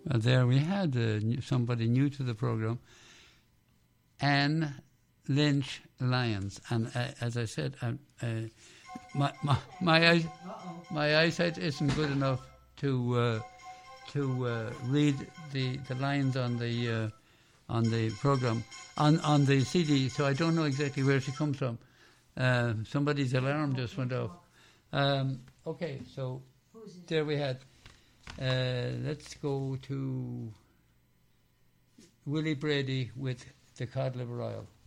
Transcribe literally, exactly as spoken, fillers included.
Well, there we had uh, new- somebody new to the programme, Anne Lynch Lyons. And uh, as I said, uh, uh, my, my, my, eye, my eyesight isn't good enough to uh, to uh, read the, the lines on the uh, on the programme, on, on the C D, so I don't know exactly where she comes from. Uh, somebody's alarm just went off. Um, okay, so there we had. Uh, let's go to Willie Brady with the Cod Liver Oil.